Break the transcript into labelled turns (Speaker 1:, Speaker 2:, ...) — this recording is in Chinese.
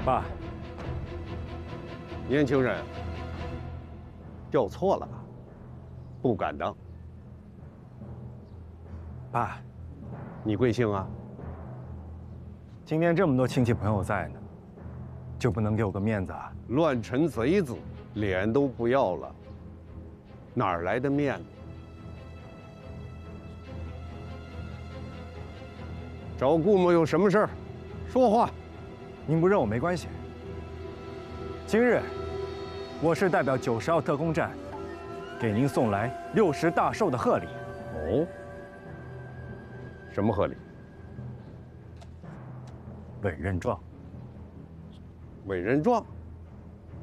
Speaker 1: 爸，
Speaker 2: 年轻人，调错了，不敢当。
Speaker 1: 爸，
Speaker 2: 你贵姓啊？
Speaker 1: 今天这么多亲戚朋友在呢，就不能给我个面子啊？
Speaker 2: 乱臣贼子，脸都不要了，哪儿来的面子？找顾某有什么事儿？说话。
Speaker 1: 您不认我没关系。今日，我是代表90号特工站，给您送来60大寿的贺礼。
Speaker 2: 哦，什么贺礼？
Speaker 1: 委任状。
Speaker 2: 委任状。